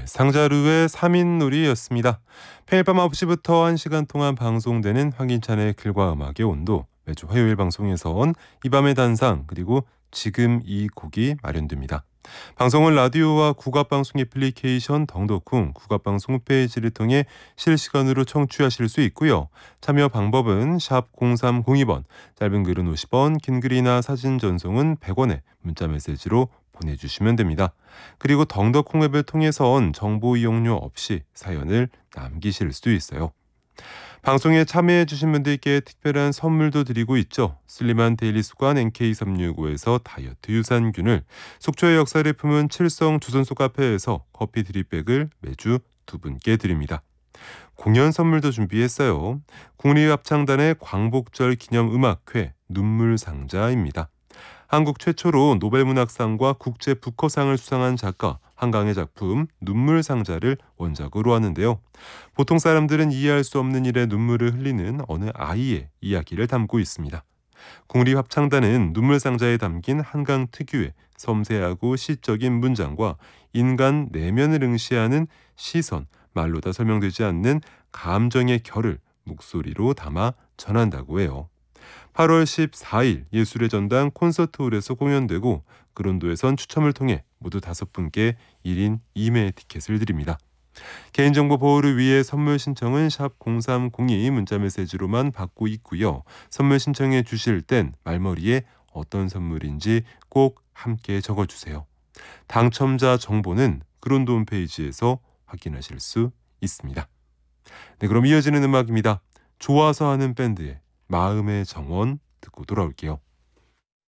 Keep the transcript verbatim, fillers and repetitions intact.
상자루의 삼 인놀이였습니다. 평일 밤 아홉 시부터 한 시간 동안 방송되는 황인찬의 글과 음악의 온도, 매주 화요일 방송에선 이 밤의 단상 그리고 지금 이 곡이 마련됩니다. 방송은 라디오와 국악방송 애플리케이션 덩덕쿵 국악방송 홈페이지를 통해 실시간으로 청취하실 수 있고요. 참여 방법은 샵 공삼공이 번, 짧은 글은 오십 원, 긴 글이나 사진 전송은 백 원에 문자메시지로 보내주시면 됩니다. 그리고 덩덕콩 앱을 통해선 정보 이용료 없이 사연을 남기실 수 있어요. 방송에 참여해주신 분들께 특별한 선물도 드리고 있죠. 슬림한 데일리 수건 엔케이 삼육오에서 다이어트 유산균을, 속초의 역사를 품은 칠성 주선소 카페에서 커피 드립백을 매주 두 분께 드립니다. 공연 선물도 준비했어요. 국립합창단의 광복절 기념 음악회 눈물상자입니다. 한국 최초로 노벨문학상과 국제 부커상을 수상한 작가 한강의 작품 눈물상자를 원작으로 하는데요. 보통 사람들은 이해할 수 없는 일에 눈물을 흘리는 어느 아이의 이야기를 담고 있습니다. 국립합창단은 눈물상자에 담긴 한강 특유의 섬세하고 시적인 문장과 인간 내면을 응시하는 시선, 말로 다 설명되지 않는 감정의 결을 목소리로 담아 전한다고 해요. 팔월 십사일 예술의 전당 콘서트홀에서 공연되고 그론도에선 추첨을 통해 모두 다섯 분께 일 인 이 매 티켓을 드립니다. 개인정보 보호를 위해 선물 신청은 샵 공삼공이 문자메시지로만 받고 있고요. 선물 신청해 주실 땐 말머리에 어떤 선물인지 꼭 함께 적어주세요. 당첨자 정보는 그론도 홈페이지에서 확인하실 수 있습니다. 네, 그럼 이어지는 음악입니다. 좋아서 하는 밴드의 마음의 정원 듣고 돌아올게요.